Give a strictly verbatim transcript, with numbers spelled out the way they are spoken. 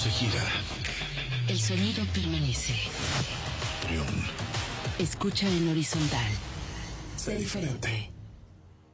se gira. El sonido permanece. Trión. Escucha en horizontal. Sé diferente.